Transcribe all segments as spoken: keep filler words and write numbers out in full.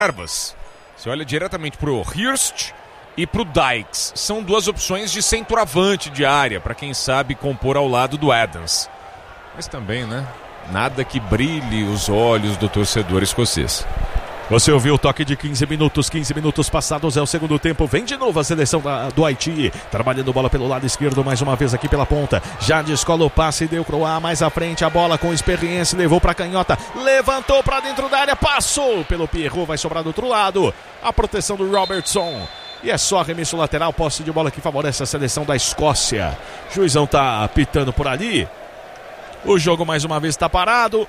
reservas. Você olha diretamente pro Hirst e pro Dykes. São duas opções de centroavante de área, para quem sabe compor ao lado do Adams. Mas também, né? Nada que brilhe os olhos do torcedor escocês. Você ouviu o toque de quinze minutos, quinze minutos passados, é o segundo tempo, vem de novo a seleção da, do Haiti, trabalhando bola pelo lado esquerdo, mais uma vez aqui pela ponta, já descola o passe, deu pro ar, mais à frente, a bola com experiência, levou pra canhota, levantou pra dentro da área, passou pelo Pierrot, vai sobrar do outro lado, a proteção do Robertson, e é só arremesso lateral, posse de bola que favorece a seleção da Escócia, juizão tá apitando por ali, o jogo mais uma vez tá parado.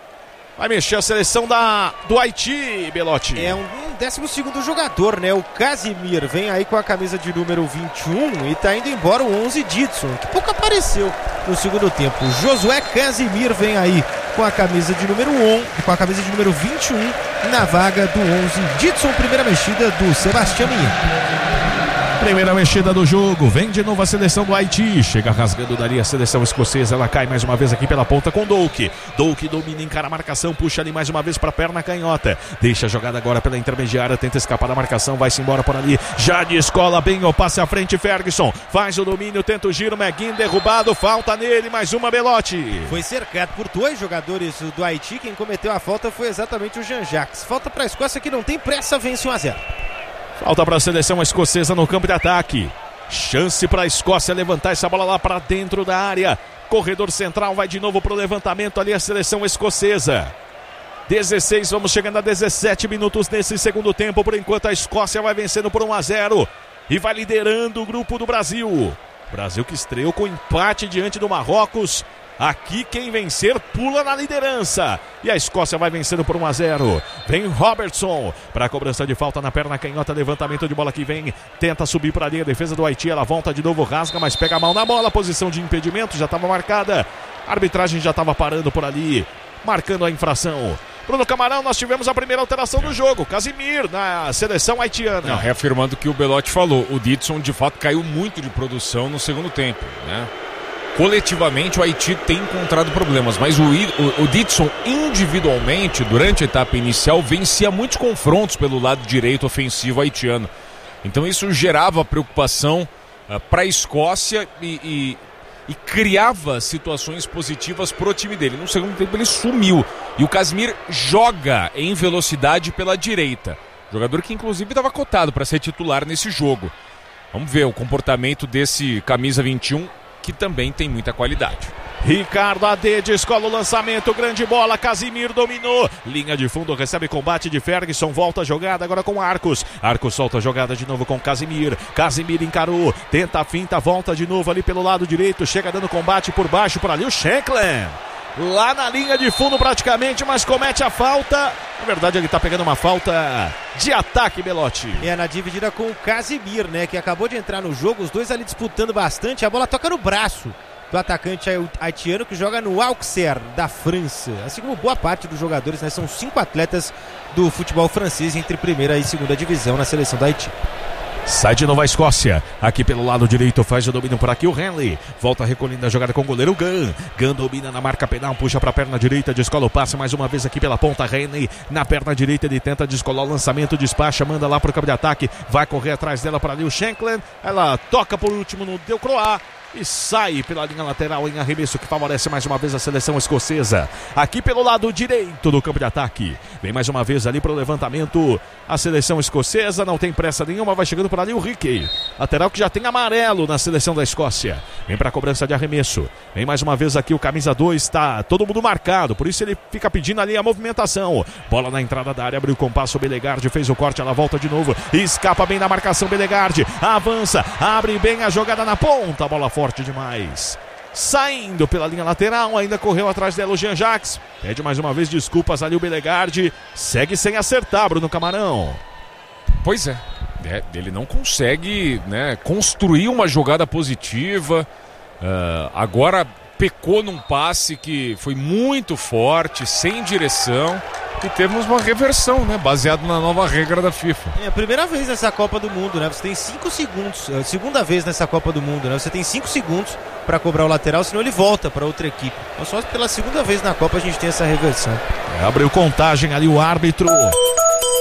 Vai mexer a seleção da, do Haiti, Belotti. É um, um décimo segundo jogador, né? O Casimir vem aí com a camisa de número vinte e um e tá indo embora o onze Didson, que pouco apareceu no segundo tempo. Josué Casimir vem aí com a camisa de número um, com a camisa de número vinte e um na vaga do onze Didson. Primeira mexida do Sebastião Minha. Primeira mexida do jogo, vem de novo a seleção do Haiti, chega rasgando dali a seleção escocesa, ela cai mais uma vez aqui pela ponta com Doak, Doak domina, encara a marcação, puxa ali mais uma vez para a perna canhota, deixa a jogada agora pela intermediária, tenta escapar da marcação, vai-se embora por ali, já descola bem o passe à frente, Ferguson, faz o domínio, tenta o giro, McGinn derrubado, falta nele, mais uma, Belotti. Foi cercado por dois jogadores do Haiti, quem cometeu a falta foi exatamente o Jean-Jacques, falta para a Escócia que não tem pressa, vence um a zero. Falta para a seleção escocesa no campo de ataque. Chance para a Escócia levantar essa bola lá para dentro da área. Corredor central vai de novo para o levantamento ali a seleção escocesa. dezesseis, vamos chegando a dezessete minutos nesse segundo tempo. Por enquanto a Escócia vai vencendo por um a zero e vai liderando o grupo do Brasil. Brasil que estreou com empate diante do Marrocos. Aqui quem vencer pula na liderança. E a Escócia vai vencendo por um a zero. Vem Robertson para a cobrança de falta na perna canhota. Levantamento de bola que vem. Tenta subir para ali a defesa do Haiti. Ela volta de novo, rasga, mas pega a mão na bola. Posição de impedimento já estava marcada. A arbitragem já estava parando por ali, marcando a infração. Bruno Camarão, nós tivemos a primeira alteração do jogo. Casimir na seleção haitiana. Não, reafirmando o que o Belotti falou. O Didson de fato caiu muito de produção no segundo tempo, né? Coletivamente o Haiti tem encontrado problemas, mas o, o, o Didson individualmente durante a etapa inicial vencia muitos confrontos pelo lado direito ofensivo haitiano, então isso gerava preocupação uh, para a Escócia e, e, e criava situações positivas pro time dele. No segundo tempo ele sumiu e o Casimir joga em velocidade pela direita, jogador que inclusive estava cotado para ser titular nesse jogo. Vamos ver o comportamento desse camisa vinte e um, que também tem muita qualidade. Ricardo Ade descola o lançamento, grande bola, Casimir dominou, linha de fundo, recebe combate de Ferguson, volta a jogada agora com Arcos, Arcos solta a jogada de novo com Casimir, Casimir encarou, tenta a finta, volta de novo ali pelo lado direito, chega dando combate por baixo, por ali o Shankland, lá na linha de fundo praticamente, mas comete a falta. Na verdade ele tá pegando uma falta de ataque, Belotti. É, na dividida com o Casimir, né, que acabou de entrar no jogo, os dois ali disputando bastante, a bola toca no braço do atacante haitiano que joga no Auxerre da França, assim como boa parte dos jogadores, né, são cinco atletas do futebol francês entre primeira e segunda divisão na seleção da Haiti. Sai de novo a Escócia, aqui pelo lado direito, faz o domínio por aqui o Henley, volta recolhendo a jogada com o goleiro Gunn, Gunn domina na marca penal, puxa para a perna direita, descola o passe mais uma vez aqui pela ponta, Henley na perna direita, ele tenta descolar o lançamento, despacha, manda lá para o campo de ataque, vai correr atrás dela para ali o Shankland, ela toca por último no Delcroix e sai pela linha lateral em arremesso que favorece mais uma vez a seleção escocesa. Aqui pelo lado direito do campo de ataque, vem mais uma vez ali para o levantamento a seleção escocesa, não tem pressa nenhuma, vai chegando por ali o Rickey, lateral que já tem amarelo na seleção da Escócia, vem para a cobrança de arremesso, vem mais uma vez aqui o camisa dois, está todo mundo marcado, por isso ele fica pedindo ali a movimentação, bola na entrada da área, abriu o compasso, o Belegarde fez o corte, ela volta de novo, escapa bem na marcação, Belegarde avança, abre bem a jogada na ponta, a bola fora forte demais, saindo pela linha lateral, ainda correu atrás dela o Jean-Jacques, pede mais uma vez desculpas ali o Belegarde, segue sem acertar, Bruno Camarão. Pois é, é ele não consegue, né, construir uma jogada positiva, uh, agora pecou num passe que foi muito forte, sem direção, e temos uma reversão, né, baseado na nova regra da FIFA. É a primeira vez nessa Copa do Mundo, né? Você tem cinco segundos, é a segunda vez nessa Copa do Mundo, né? Você tem cinco segundos para cobrar o lateral, senão ele volta para outra equipe. Então só pela segunda vez na Copa a gente tem essa reversão. É, abriu contagem ali o árbitro.